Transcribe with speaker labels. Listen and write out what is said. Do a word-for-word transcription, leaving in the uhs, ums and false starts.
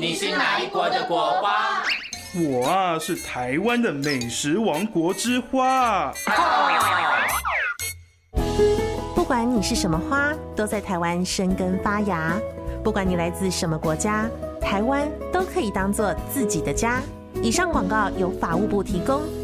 Speaker 1: 你是哪一国的国花？
Speaker 2: 我啊，是台湾的美食王国之花。
Speaker 3: 不管你是什么花，都在台湾生根发芽。不管你来自什么国家，台湾都可以当作自己的家。以上广告由法务部提供。